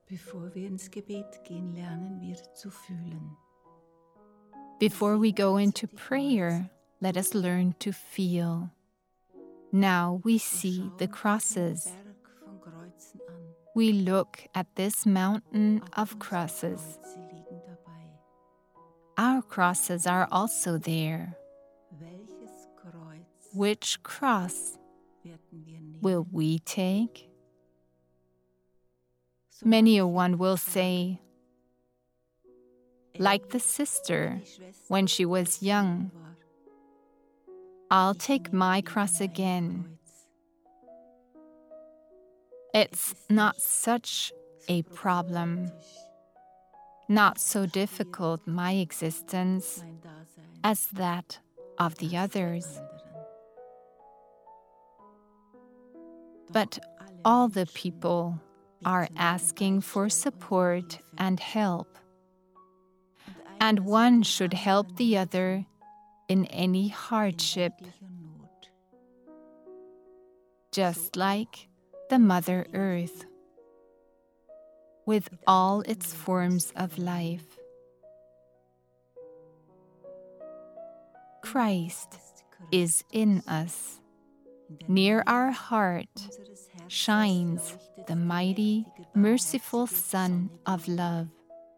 Bevor wir ins Gebet gehen, lernen wir zu fühlen. Before we go into prayer, let us learn to feel. Now we see the crosses. Berg von Kreuzen an. We look at this mountain of crosses. Kreuze liegen dabei. Our crosses are also there. Welches Kreuz Which cross werden wir nehmen? will we take? So Many a manche one will say, like the sister when she was young, war, I'll ich take nehme my wieder cross mein again. Kreuz. It's not such a problem, not so difficult my existence Mein Dasein as that of the others. anderen. Doch But alle all the Menschen people are asking for support and help, and one should help the other in any hardship, just like the Mother Earth, with all its forms of life. Christ is in us. Near our heart shines the mighty, merciful Sun of love.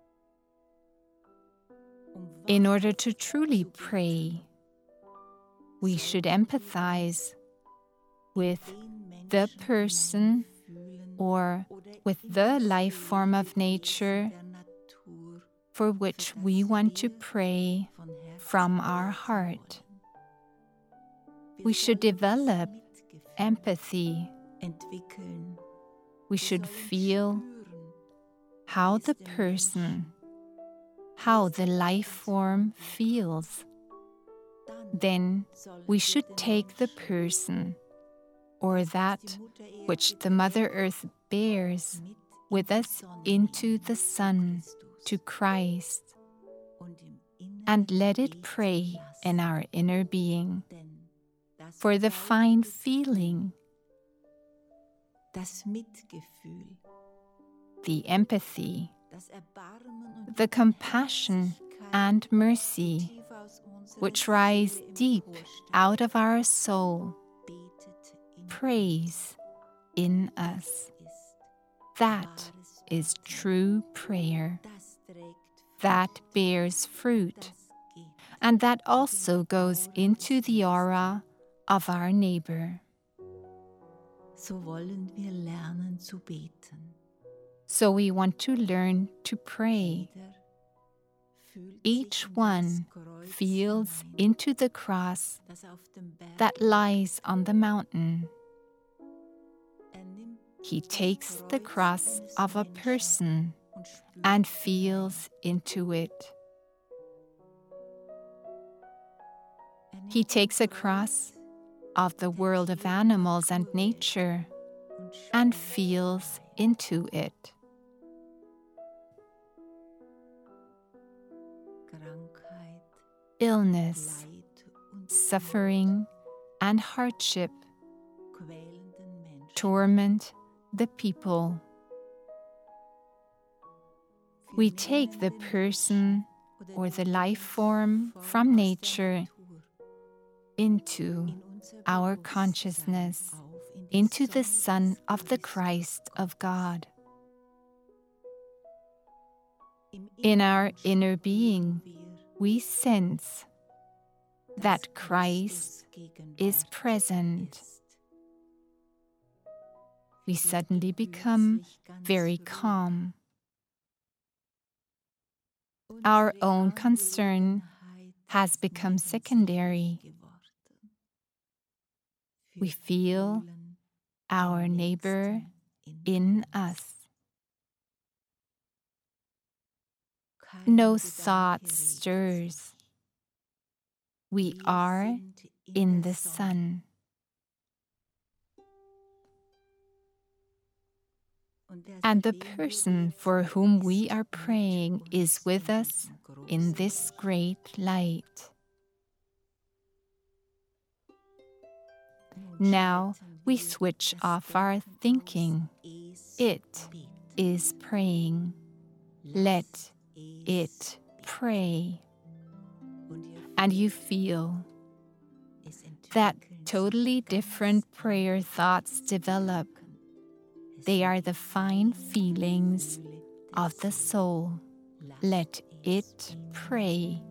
In order to truly pray, we should empathize with the person or with the life form of nature for which we want to pray from our heart. We should develop empathy. entwickeln. We should feel how the person, how the life form feels. Then we should take the person or that which the Mother Earth bears with us into the Sun, to Christ, and let it pray in our inner being for the fine feeling, Das Mitgefühl, the empathy, das Erbarmen und the compassion and mercy tief aus unserer which rise deep out of our soul, betet in prays in us. ist. That is true prayer. Das trägt That bears fruit, das geht. and that also goes into the aura of our neighbor. So wollen wir lernen zu beten. So we want to learn to pray. Jeder fühlt Each sich in one das Kreuz feels hinein, into the cross das auf dem Berg that lies on the mountain. nimmt He takes the cross of a person und spürt and feels into it. He takes a cross of the world of animals and nature und and feels into it. Krankheit, Illness, Leid und suffering, and hardship quälenden Menschen. torment the people. We take the person or the life form from nature into our consciousness, into the Son of the Christ of God. In our inner being, we sense that Christ is present. We suddenly become very calm. Our own concern has become secondary. We feel our neighbor in us. No thought stirs. We are in the Sun. And the person for whom we are praying is with us in this great light. Now we switch off our thinking. It is praying. Let it pray. And you feel that totally different prayer thoughts develop. They are the fine feelings of the soul. Let it pray.